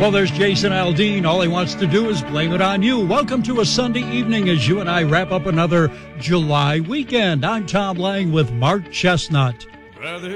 Well, there's Jason Aldean. All he wants to do is blame it on you. Welcome to a Sunday evening as you and I wrap up another July weekend. I'm Tom Lang with Mark Chestnut.